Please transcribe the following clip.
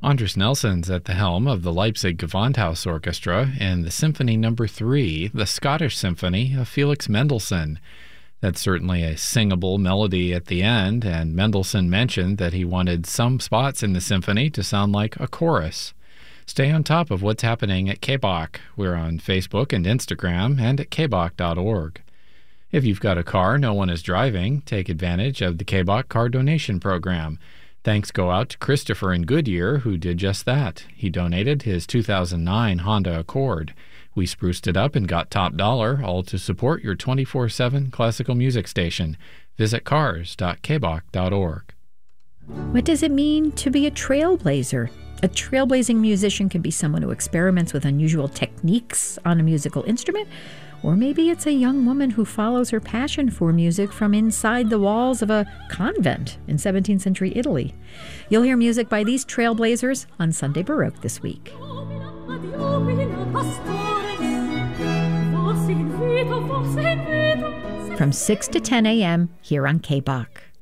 Andris Nelson's at the helm of the Leipzig Gewandhaus Orchestra and the Symphony No. 3, the Scottish Symphony of Felix Mendelssohn. That's certainly a singable melody at the end, and Mendelssohn mentioned that he wanted some spots in the symphony to sound like a chorus. Stay on top of what's happening at KBach. We're on Facebook and Instagram and at kbach.org. If you've got a car no one is driving, take advantage of the KBach Car Donation Program. Thanks go out to Christopher in Goodyear, who did just that. He donated his 2009 Honda Accord. We spruced it up and got top dollar, all to support your 24/7 classical music station. Visit cars.kbach.org. What does it mean to be a trailblazer? A trailblazing musician can be someone who experiments with unusual techniques on a musical instrument, or maybe it's a young woman who follows her passion for music from inside the walls of a convent in 17th century Italy. You'll hear music by these trailblazers on Sunday Baroque this week. From 6 to 10 a.m. here on KBach.